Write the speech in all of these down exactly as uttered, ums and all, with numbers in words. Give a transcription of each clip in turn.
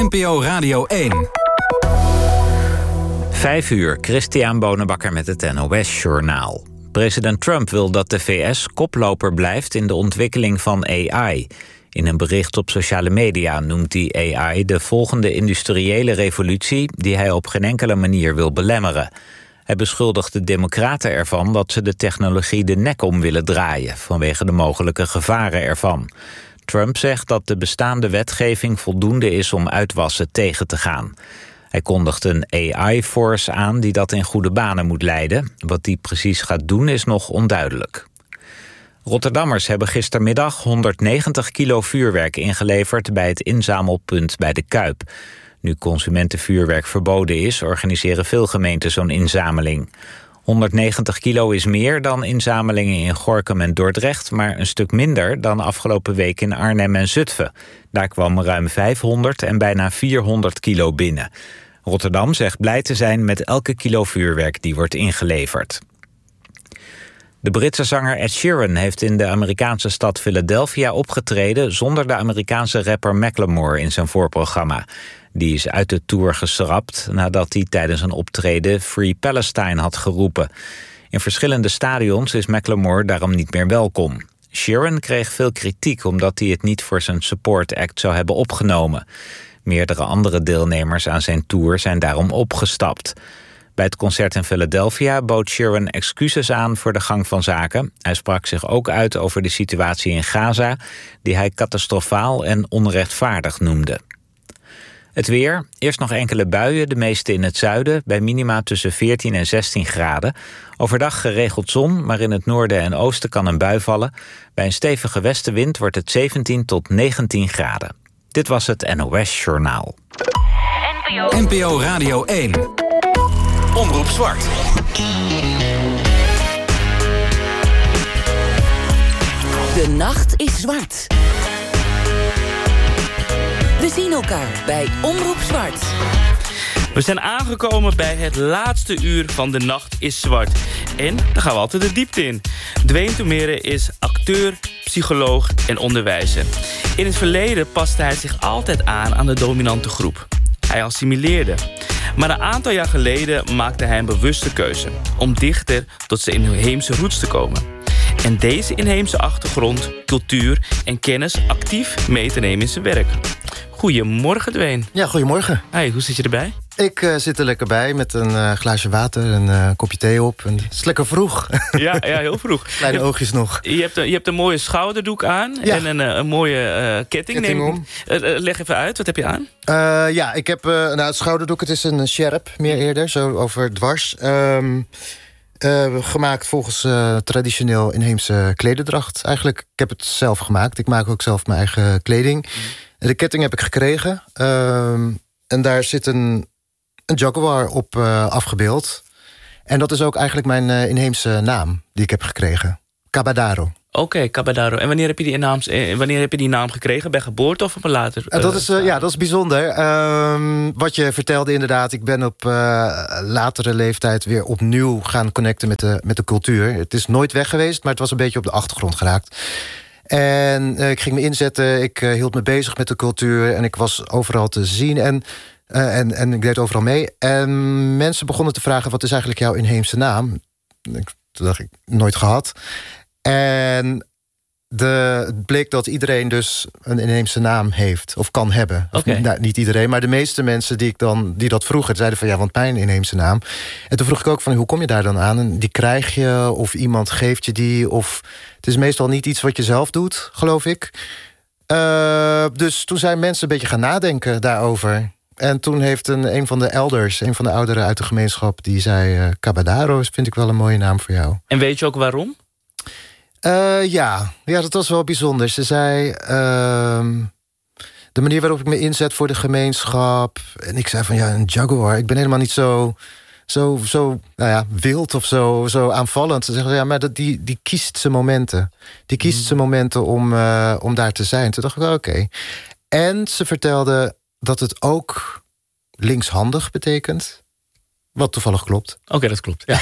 N P O Radio één. Vijf uur, Christian Bonenbakker met het N O S-journaal. President Trump wil dat de V S koploper blijft in de ontwikkeling van A I. In een bericht op sociale media noemt hij A I de volgende industriële revolutie die hij op geen enkele manier wil belemmeren. Hij beschuldigt de democraten ervan dat ze de technologie de nek om willen draaien vanwege de mogelijke gevaren ervan. Trump zegt dat de bestaande wetgeving voldoende is om uitwassen tegen te gaan. Hij kondigt een A I-force aan die dat in goede banen moet leiden. Wat die precies gaat doen is nog onduidelijk. Rotterdammers hebben gistermiddag honderdnegentig kilo vuurwerk ingeleverd bij het inzamelpunt bij de Kuip. Nu consumentenvuurwerk verboden is, organiseren veel gemeenten zo'n inzameling. honderdnegentig kilo is meer dan inzamelingen in Gorinchem en Dordrecht, maar een stuk minder dan afgelopen week in Arnhem en Zutphen. Daar kwam ruim vijfhonderd en bijna vierhonderd kilo binnen. Rotterdam zegt blij te zijn met elke kilo vuurwerk die wordt ingeleverd. De Britse zanger Ed Sheeran heeft in de Amerikaanse stad Philadelphia opgetreden zonder de Amerikaanse rapper Macklemore in zijn voorprogramma. Die is uit de tour geschrapt nadat hij tijdens een optreden Free Palestine had geroepen. In verschillende stadions is Macklemore daarom niet meer welkom. Sheeran kreeg veel kritiek omdat hij het niet voor zijn support act zou hebben opgenomen. Meerdere andere deelnemers aan zijn tour zijn daarom opgestapt. Bij het concert in Philadelphia bood Sheeran excuses aan voor de gang van zaken. Hij sprak zich ook uit over de situatie in Gaza, die hij catastrofaal en onrechtvaardig noemde. Het weer, eerst nog enkele buien, de meeste in het zuiden, bij minima tussen veertien en zestien graden. Overdag geregeld zon, maar in het noorden en oosten kan een bui vallen. Bij een stevige westenwind wordt het zeventien tot negentien graden. Dit was het N O S-journaal. N P O Radio één. Omroep Zwart. De nacht is zwart. We zien elkaar bij Omroep Zwart. We zijn aangekomen bij het laatste uur van De Nacht is Zwart. En daar gaan we altijd de diepte in. Dwayne Toemere is acteur, psycholoog en onderwijzer. In het verleden paste hij zich altijd aan aan de dominante groep. Hij assimileerde. Maar een aantal jaar geleden maakte hij een bewuste keuze om dichter tot zijn inheemse roots te komen. En deze inheemse achtergrond, cultuur en kennis actief mee te nemen in zijn werk. Goedemorgen, Dwayne. Ja, goedemorgen. Hey, hoe zit je erbij? Ik uh, zit er lekker bij met een uh, glaasje water, een uh, kopje thee op. En het is lekker vroeg. Ja, ja, heel vroeg. Kleine je, oogjes nog. Je hebt, een, je hebt een mooie schouderdoek aan ja. en een, een mooie uh, ketting. ketting Neem, om. Uh, uh, leg even uit, wat heb je aan? Uh, ja, ik heb uh, nou, het schouderdoek, het is een sjerp, meer eerder, zo over dwars. Um, uh, gemaakt volgens uh, traditioneel inheemse klederdracht. Eigenlijk, ik heb het zelf gemaakt. Ik maak ook zelf mijn eigen kleding. Mm. De ketting heb ik gekregen. Um, en daar zit een, een jaguar op uh, afgebeeld. En dat is ook eigenlijk mijn uh, inheemse naam die ik heb gekregen. Cabadaro. Oké, okay, Cabadaro. En wanneer heb je die naam, wanneer heb je die naam gekregen? Bij geboorte of op een later? Uh, dat is, uh, ja, dat is bijzonder. Um, wat je vertelde inderdaad. Ik ben op uh, latere leeftijd weer opnieuw gaan connecten met de, met de cultuur. Het is nooit weg geweest, maar het was een beetje op de achtergrond geraakt. En uh, ik ging me inzetten, ik uh, hield me bezig met de cultuur en ik was overal te zien en, uh, en, en ik deed overal mee. En mensen begonnen te vragen, wat is eigenlijk jouw inheemse naam? Ik, toen dacht ik, nooit gehad. En de, het bleek dat iedereen dus een inheemse naam heeft of kan hebben. Okay. Of, nou, niet iedereen, maar de meeste mensen die, ik dan, die dat vroegen, zeiden van ja, want mijn inheemse naam. En toen vroeg ik ook van hoe kom je daar dan aan? En die krijg je of iemand geeft je die of het is meestal niet iets wat je zelf doet, geloof ik. Uh, dus toen zijn mensen een beetje gaan nadenken daarover. En toen heeft een, een van de elders, een van de ouderen uit de gemeenschap, die zei uh, Cabadaro vind ik wel een mooie naam voor jou. En weet je ook waarom? Uh, ja. ja, dat was wel bijzonder. Ze zei, uh, de manier waarop ik me inzet voor de gemeenschap. En ik zei van, ja, een jaguar. Ik ben helemaal niet zo, zo, zo nou ja, wild of zo, zo aanvallend. Ze zeggen, ja, maar dat, die, die kiest zijn momenten. Die kiest mm. zijn momenten om, uh, om daar te zijn. Toen dacht ik, oké. Okay. En ze vertelde dat het ook linkshandig betekent. Wat toevallig klopt. Oké, okay, dat klopt. Ja.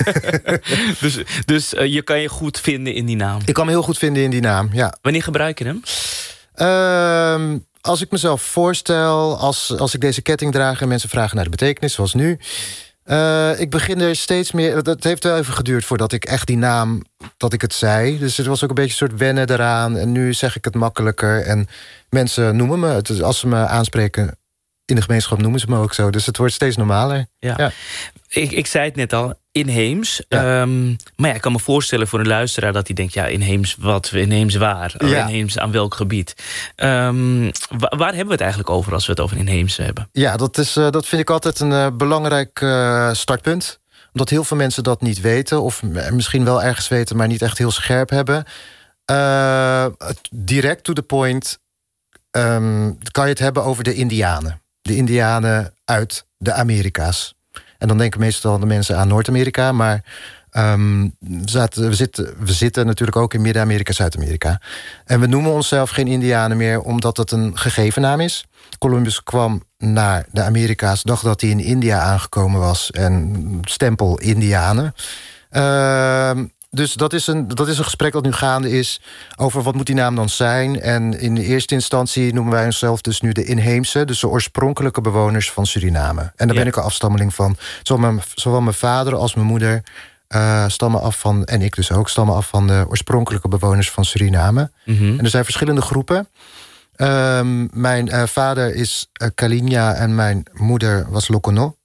dus dus uh, je kan je goed vinden in die naam. Ik kan me heel goed vinden in die naam, ja. Wanneer gebruik je hem? Uh, als ik mezelf voorstel, als, als ik deze ketting draag en mensen vragen naar de betekenis, zoals nu. Uh, ik begin er steeds meer. Het heeft wel even geduurd voordat ik echt die naam, dat ik het zei. Dus het was ook een beetje een soort wennen eraan. En nu zeg ik het makkelijker. En mensen noemen me. Het is, als ze me aanspreken in de gemeenschap, noemen ze me ook zo. Dus het wordt steeds normaler. Ja. Ja. Ik, ik zei het net al, inheems. Ja. Um, maar ja, ik kan me voorstellen voor een luisteraar dat hij denkt, ja, inheems wat, inheems waar? Ja. Inheems aan welk gebied? Um, waar, waar hebben we het eigenlijk over als we het over inheems hebben? Ja, dat, is, uh, dat vind ik altijd een uh, belangrijk uh, startpunt. Omdat heel veel mensen dat niet weten. Of misschien wel ergens weten, maar niet echt heel scherp hebben. Uh, direct to the point um, kan je het hebben over de Indianen. De Indianen uit de Amerika's. En dan denken meestal de mensen aan Noord-Amerika. Maar um, we, zaten, we, zitten, we zitten natuurlijk ook in Midden-Amerika, Zuid-Amerika. En we noemen onszelf geen Indianen meer, omdat het een gegeven naam is. Columbus kwam naar de Amerika's, dacht dat hij in India aangekomen was. En stempel Indianen. Uh, Dus dat is, een, dat is een gesprek dat nu gaande is over wat moet die naam dan zijn. En in de eerste instantie noemen wij onszelf dus nu de inheemse, dus de oorspronkelijke bewoners van Suriname. En daar ja. ben ik een afstammeling van. Zowel mijn, zowel mijn vader als mijn moeder uh, stammen af van, en ik dus ook, stammen af van de oorspronkelijke bewoners van Suriname. Mm-hmm. En er zijn verschillende groepen. Um, mijn uh, vader is uh, Kalinia en mijn moeder was Lokono.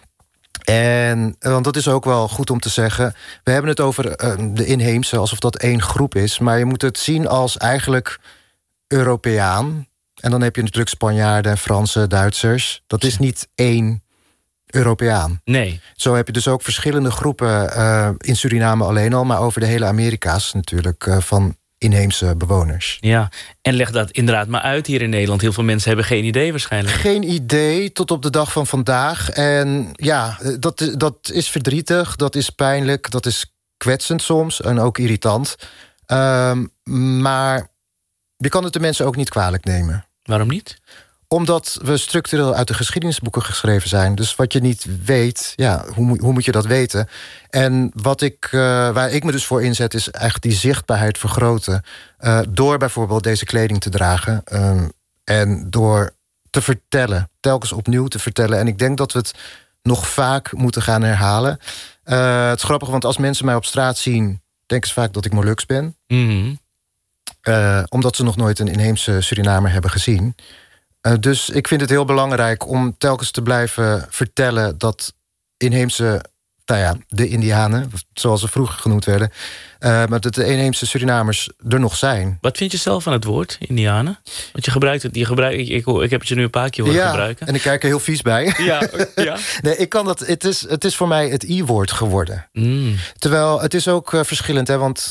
En want dat is ook wel goed om te zeggen. We hebben het over uh, de inheemse, alsof dat één groep is. Maar je moet het zien als eigenlijk Europeaan. En dan heb je natuurlijk Spanjaarden, Fransen, Duitsers. Dat is niet één Europeaan. Nee. Zo heb je dus ook verschillende groepen uh, in Suriname alleen al, maar over de hele Amerika's natuurlijk uh, van inheemse bewoners. Ja, en leg dat inderdaad maar uit hier in Nederland. Heel veel mensen hebben geen idee waarschijnlijk. Geen idee tot op de dag van vandaag. En ja, dat, dat is verdrietig, dat is pijnlijk, dat is kwetsend soms en ook irritant. Um, maar je kan het de mensen ook niet kwalijk nemen. Waarom niet? Omdat we structureel uit de geschiedenisboeken geschreven zijn. Dus wat je niet weet, ja, hoe, hoe moet je dat weten? En wat ik, uh, waar ik me dus voor inzet, is eigenlijk die zichtbaarheid vergroten. Uh, door bijvoorbeeld deze kleding te dragen. Uh, en door te vertellen, telkens opnieuw te vertellen. En ik denk dat we het nog vaak moeten gaan herhalen. Uh, het is grappig, want als mensen mij op straat zien, denken ze vaak dat ik Moluks ben. Mm-hmm. Uh, omdat ze nog nooit een inheemse Surinamer hebben gezien. Uh, dus ik vind het heel belangrijk om telkens te blijven vertellen dat inheemse, nou ja, de Indianen, zoals ze vroeger genoemd werden, uh, maar dat de inheemse Surinamers er nog zijn. Wat vind je zelf van het woord, Indianen? Want je gebruikt het, je gebruikt, ik, ik, ik heb het je nu een paar keer horen ja, gebruiken. En ik kijk er heel vies bij. Ja, ja. Nee, ik kan dat. Het is, het is voor mij het i-woord geworden. Mm. Terwijl het is ook uh, verschillend, hè, want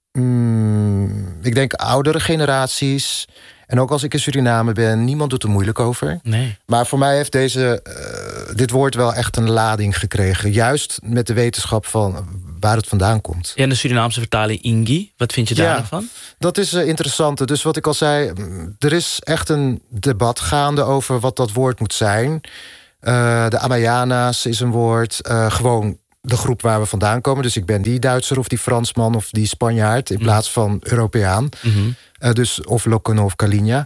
mm, ik denk oudere generaties. En ook als ik in Suriname ben, niemand doet er moeilijk over. Nee. Maar voor mij heeft deze, uh, dit woord wel echt een lading gekregen. Juist met de wetenschap van waar het vandaan komt. Ja, en de Surinaamse vertaling Ingi, wat vind je ja, daarvan? Dat is uh, interessant. Dus wat ik al zei, er is echt een debat gaande over wat dat woord moet zijn. Uh, de Amayana's is een woord. Uh, gewoon de groep waar we vandaan komen. Dus ik ben die Duitser of die Fransman of die Spanjaard in mm. plaats van Europeaan. Mm-hmm. Uh, dus of Lokono of Kalinia.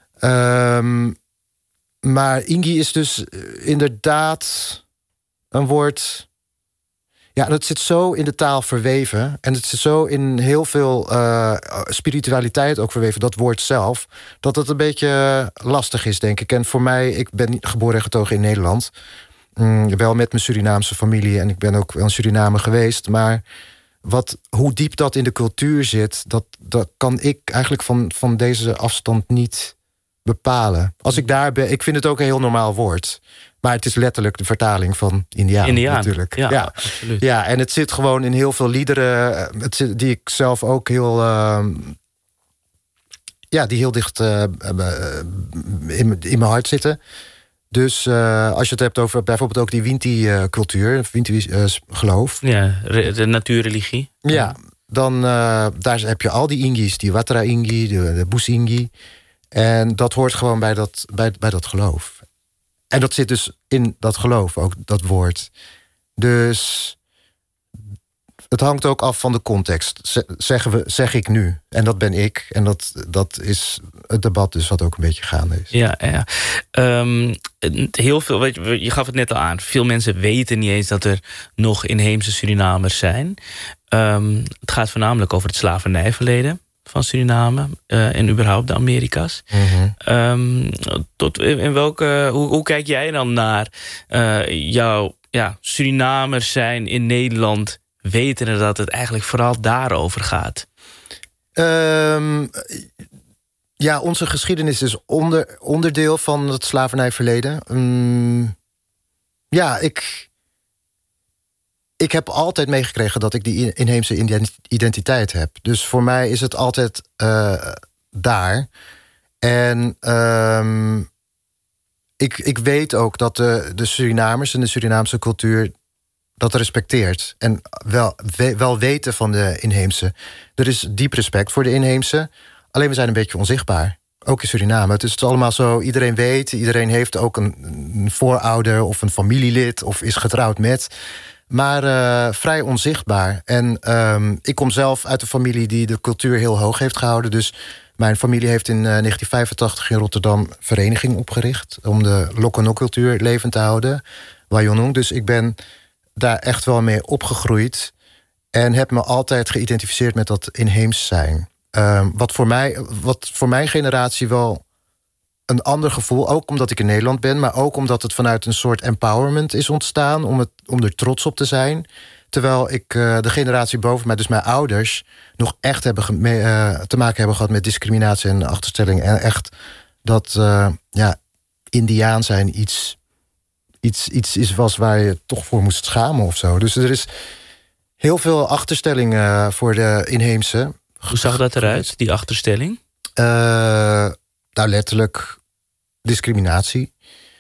Um, maar Ingi is dus inderdaad een woord. Ja, dat zit zo in de taal verweven. En het zit zo in heel veel uh, spiritualiteit ook verweven, dat woord zelf, dat het een beetje lastig is, denk ik. En voor mij, ik ben geboren en getogen in Nederland. Mm, wel met mijn Surinaamse familie. En ik ben ook wel in Suriname geweest. Maar wat, hoe diep dat in de cultuur zit, dat, dat kan ik eigenlijk van, van deze afstand niet bepalen. Als ik daar ben, ik vind het ook een heel normaal woord. Maar het is letterlijk de vertaling van Indiaan, Indiaan. natuurlijk. Ja, ja, absoluut. Ja, en het zit gewoon in heel veel liederen, het zit, die ik zelf ook heel, uh, ja, die heel dicht uh, in, in mijn hart zitten. Dus uh, als je het hebt over bijvoorbeeld ook die Winti-cultuur, Winti-geloof. Ja, de natuurreligie. Ja, dan uh, daar heb je al die Ingis, die Watra-Ingi, de, de Boes-Ingi. En dat hoort gewoon bij dat, bij, bij dat geloof. En dat zit dus in dat geloof, ook dat woord. Dus het hangt ook af van de context. Zeggen we, zeg ik nu. En dat ben ik. En dat, dat is het debat dus wat ook een beetje gaande is. Ja, ja. Um, heel veel, weet je, je gaf het net al aan. Veel mensen weten niet eens dat er nog inheemse Surinamers zijn. Um, het gaat voornamelijk over het slavernijverleden van Suriname uh, en überhaupt de Amerika's. Mm-hmm. Um, tot in welke, hoe, hoe kijk jij dan naar uh, jouw ja, Surinamers zijn in Nederland, wetende dat het eigenlijk vooral daarover gaat? Um, ja, onze geschiedenis is onder, onderdeel van het slavernijverleden. Um, ja, ik... Ik heb altijd meegekregen dat ik die inheemse identiteit heb. Dus voor mij is het altijd uh, daar. En um, ik, ik weet ook dat de, de Surinamers en de Surinaamse cultuur dat respecteert. En wel, we, wel weten van de inheemse. Er is diep respect voor de inheemse. Alleen we zijn een beetje onzichtbaar. Ook in Suriname. Het is allemaal zo, iedereen weet. Iedereen heeft ook een, een voorouder of een familielid of is getrouwd met... Maar uh, vrij onzichtbaar. En um, ik kom zelf uit een familie die de cultuur heel hoog heeft gehouden. Dus mijn familie heeft in uh, negentien vijfentachtig in Rotterdam een vereniging opgericht... om de Lokono-cultuur levend te houden, Wayonong. Dus ik ben daar echt wel mee opgegroeid... en heb me altijd geïdentificeerd met dat inheems zijn. Um, wat, voor mij, wat voor mijn generatie wel... een ander gevoel, ook omdat ik in Nederland ben... maar ook omdat het vanuit een soort empowerment is ontstaan... om, het, om er trots op te zijn. Terwijl ik uh, de generatie boven mij, dus mijn ouders... nog echt hebben mee, uh, te maken hebben gehad met discriminatie en achterstelling. En echt dat uh, ja, Indiaan zijn iets, iets, iets is was waar je toch voor moest schamen of zo. Dus er is heel veel achterstelling uh, voor de inheemse. Hoe zag dat eruit, die achterstelling? Uh, nou, letterlijk... discriminatie.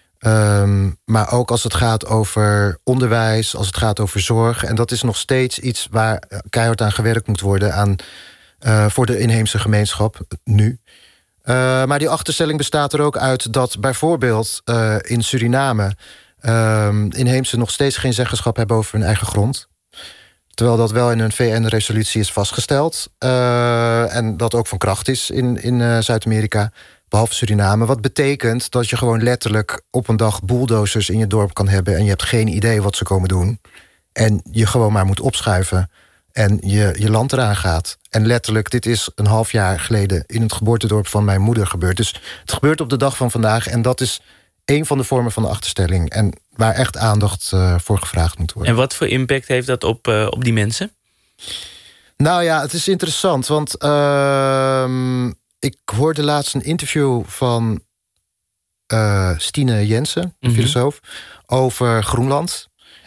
Um, maar ook als het gaat over onderwijs, als het gaat over zorg. En dat is nog steeds iets waar keihard aan gewerkt moet worden... Aan, uh, voor de inheemse gemeenschap, nu. Uh, maar die achterstelling bestaat er ook uit dat bijvoorbeeld uh, in Suriname... Um, inheemse nog steeds geen zeggenschap hebben over hun eigen grond. Terwijl dat wel in een V N-resolutie is vastgesteld. Uh, en dat ook van kracht is in, in uh, Zuid-Amerika... behalve Suriname. Wat betekent dat je gewoon letterlijk op een dag bulldozers in je dorp kan hebben... en je hebt geen idee wat ze komen doen. En je gewoon maar moet opschuiven en je, je land eraan gaat. En letterlijk, dit is een half jaar geleden... in het geboortedorp van mijn moeder gebeurd. Dus het gebeurt op de dag van vandaag... en dat is een van de vormen van de achterstelling... en waar echt aandacht uh, voor gevraagd moet worden. En wat voor impact heeft dat op, uh, op die mensen? Nou ja, het is interessant, want... Uh, ik hoorde laatst een interview van uh, Stine Jensen, een mm-hmm. filosoof, over Groenland.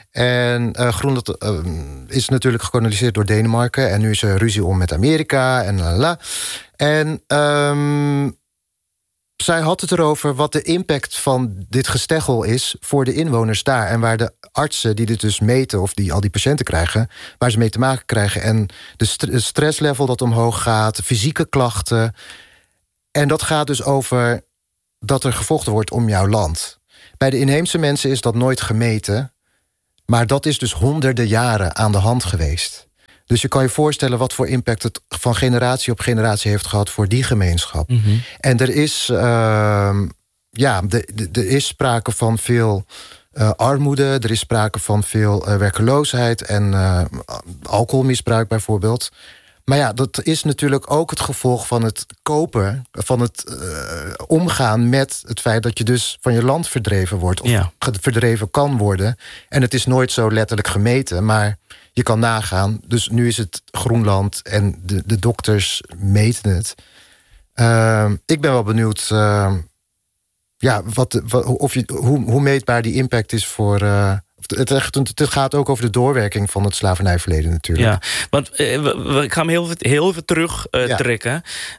En uh, Groenland uh, is natuurlijk gekoloniseerd door Denemarken... en nu is er ruzie om met Amerika en lalala. En um, zij had het erover wat de impact van dit gesteggel is... voor de inwoners daar. En waar de artsen die dit dus meten, of die al die patiënten krijgen... waar ze mee te maken krijgen. En de st- stresslevel dat omhoog gaat, fysieke klachten... En dat gaat dus over dat er gevochten wordt om jouw land. Bij de inheemse mensen is dat nooit gemeten... maar dat is dus honderden jaren aan de hand geweest. Dus je kan je voorstellen wat voor impact het van generatie op generatie heeft gehad... voor die gemeenschap. Mm-hmm. En er is, uh, ja, de, de, er is sprake van veel uh, armoede... er is sprake van veel uh, werkeloosheid en uh, alcoholmisbruik bijvoorbeeld... Maar ja, dat is natuurlijk ook het gevolg van het kopen... van het uh, omgaan met het feit dat je dus van je land verdreven wordt... of ja. verdreven kan worden. En het is nooit zo letterlijk gemeten, maar je kan nagaan. Dus nu is het Groenland en de, de dokters meten het. Uh, ik ben wel benieuwd uh, ja, wat, wat, of je, hoe, hoe meetbaar die impact is voor... Uh, Het, het gaat ook over de doorwerking van het slavernijverleden natuurlijk. Ja, want uh, ik ga hem heel, heel even terug uh, ja. trekken.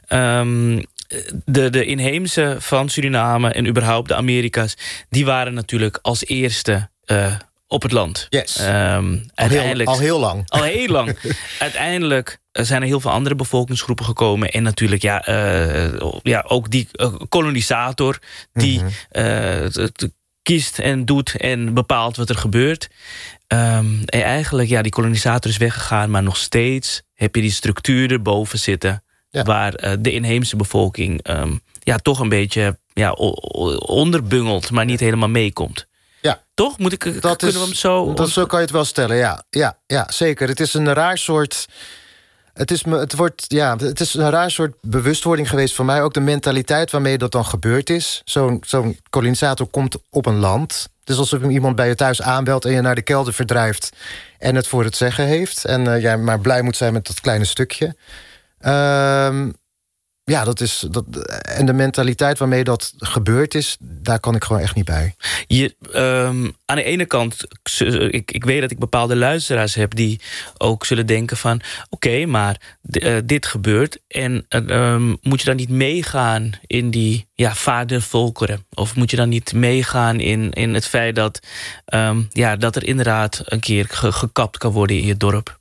Um, de, de inheemse van Suriname en überhaupt de Amerika's... die waren natuurlijk als eerste uh, op het land. Yes. Um, al, heel, al heel lang. Al heel lang. Uiteindelijk zijn er heel veel andere bevolkingsgroepen gekomen. En natuurlijk ja, uh, ja, ook die uh, kolonisator... die mm-hmm. uh, t, t, kiest en doet en bepaalt wat er gebeurt. Um, en eigenlijk, ja, die kolonisator is weggegaan, maar nog steeds heb je die structuur erboven zitten, ja, waar uh, de inheemse bevolking um, ja, toch een beetje ja, onderbungelt, maar niet helemaal meekomt. Ja. Toch? Moet ik, dat kunnen is, we hem zo... Dat, zo kan je het wel stellen, ja. Ja, ja, zeker. Het is een raar soort... Het is, me, het, wordt, ja, het is een raar soort bewustwording geweest voor mij. Ook de mentaliteit waarmee dat dan gebeurd is. Zo'n zo'n kolonisator komt op een land. Dus alsof iemand bij je thuis aanbelt en je naar de kelder verdrijft en het voor het zeggen heeft. En uh, jij maar blij moet zijn met dat kleine stukje. Uh, ja, dat is. Dat, en de mentaliteit waarmee dat gebeurd is, daar kan ik gewoon echt niet bij. Je, um, aan de ene kant, ik, ik weet dat ik bepaalde luisteraars heb die ook zullen denken van, oké, okay, maar d- uh, dit gebeurt en uh, um, moet je dan niet meegaan in die ja, vadervolkeren? Of moet je dan niet meegaan in, in het feit dat, um, ja, dat er inderdaad een keer ge- gekapt kan worden in je dorp?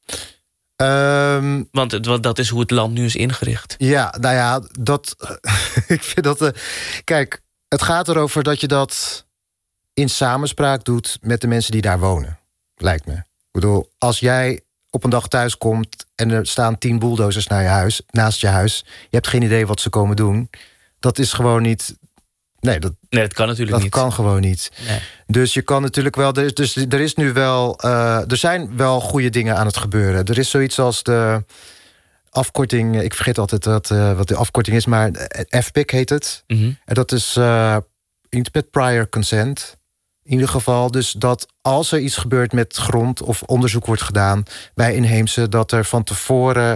Um, want, het, want dat is hoe het land nu is ingericht. Ja, nou ja, dat. ik vind dat. Uh, kijk, het gaat erover dat je dat in samenspraak doet met de mensen die daar wonen. Lijkt me. Ik bedoel, als jij op een dag thuis komt en er staan tien bulldozers naar je huis, naast je huis, je hebt geen idee wat ze komen doen. Dat is gewoon niet. Nee, dat, nee, dat kan natuurlijk dat niet. Dat kan gewoon niet. Nee. Dus je kan natuurlijk wel. Er is, dus er is nu wel. Uh, er zijn wel goede dingen aan het gebeuren. Er is zoiets als de afkorting. Ik vergeet altijd wat, uh, wat de afkorting is, maar F P I C heet het. Mm-hmm. En dat is uh, iets met prior consent. In ieder geval, dus dat als er iets gebeurt met grond of onderzoek wordt gedaan bij inheemse, dat er van tevoren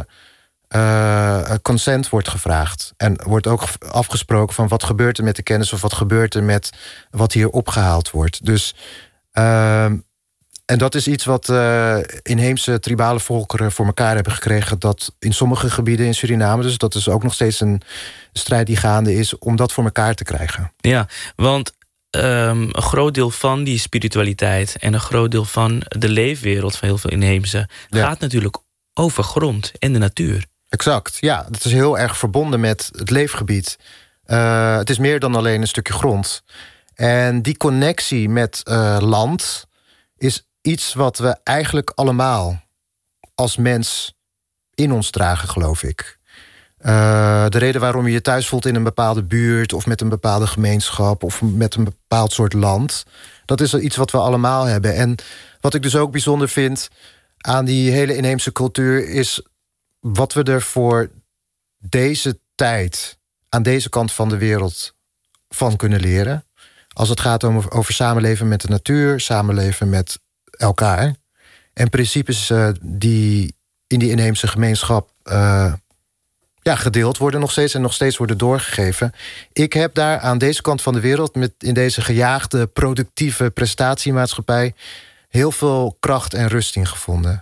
Uh, consent wordt gevraagd. En wordt ook afgesproken van wat gebeurt er met de kennis of wat gebeurt er met wat hier opgehaald wordt. Dus uh, en dat is iets wat uh, inheemse tribale volkeren voor elkaar hebben gekregen, dat in sommige gebieden in Suriname, dus dat is ook nog steeds een strijd die gaande is om dat voor elkaar te krijgen. Ja, want um, een groot deel van die spiritualiteit en een groot deel van de leefwereld van heel veel inheemse ja. gaat natuurlijk over grond en de natuur. Exact, ja. Het is heel erg verbonden met het leefgebied. Uh, het is meer dan alleen een stukje grond. En die connectie met uh, land is iets wat we eigenlijk allemaal als mens in ons dragen, geloof ik. Uh, de reden waarom je je thuis voelt in een bepaalde buurt of met een bepaalde gemeenschap of met een bepaald soort land, dat is iets wat we allemaal hebben. En wat ik dus ook bijzonder vind aan die hele inheemse cultuur is wat we er voor deze tijd aan deze kant van de wereld van kunnen leren. Als het gaat om, over samenleven met de natuur, samenleven met elkaar. En principes uh, die in die inheemse gemeenschap uh, ja, gedeeld worden nog steeds en nog steeds worden doorgegeven. Ik heb daar aan deze kant van de wereld, met in deze gejaagde, productieve prestatiemaatschappij, heel veel kracht en rust in gevonden.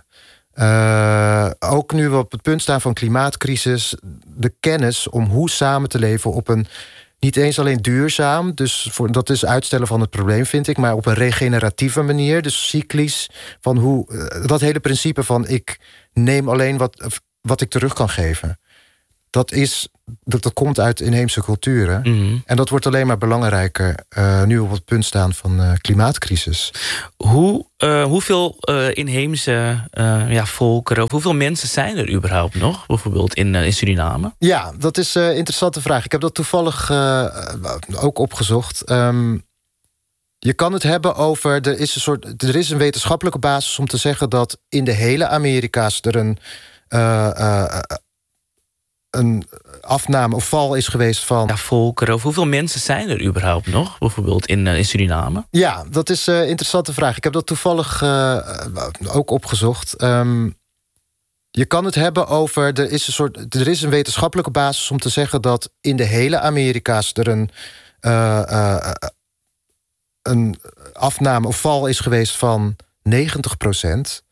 Uh, ook nu we op het punt staan van klimaatcrisis, de kennis om hoe samen te leven op een niet eens alleen duurzaam, dus voor, dat is uitstellen van het probleem, vind ik, maar op een regeneratieve manier, dus cyclisch, van hoe uh, dat hele principe van ik neem alleen wat, wat ik terug kan geven. Dat, is, dat, dat komt uit inheemse culturen. Mm-hmm. En dat wordt alleen maar belangrijker uh, nu we op het punt staan van uh, klimaatcrisis. Hoe, uh, hoeveel uh, inheemse uh, ja, volkeren, of hoeveel mensen zijn er überhaupt nog? Bijvoorbeeld in, uh, in Suriname? Ja, dat is een uh, interessante vraag. Ik heb dat toevallig uh, ook opgezocht. Um, je kan het hebben over, er is, een soort, er is een wetenschappelijke basis om te zeggen dat in de hele Amerika's er een Uh, uh, een afname of val is geweest van ja, volkeren. Of hoeveel mensen zijn er überhaupt nog? Bijvoorbeeld in, uh, in Suriname? Ja, dat is een uh, interessante vraag. Ik heb dat toevallig uh, ook opgezocht. Um, je kan het hebben over, er is, een soort, er is een wetenschappelijke basis om te zeggen dat in de hele Amerika's er een, uh, uh, een afname of val is geweest van negentig procent.